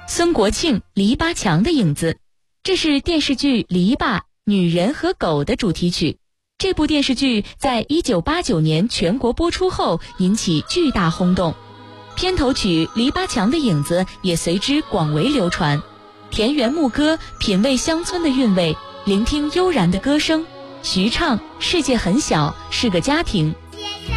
孙国庆、篱笆墙的影子，这是电视剧《篱笆》女人和狗的主题曲。这部电视剧在1989年全国播出后引起巨大轰动，片头曲《篱笆墙的影子》也随之广为流传。田园牧歌，品味乡村的韵味，聆听悠然的歌声。徐畅世界很小，是个家庭，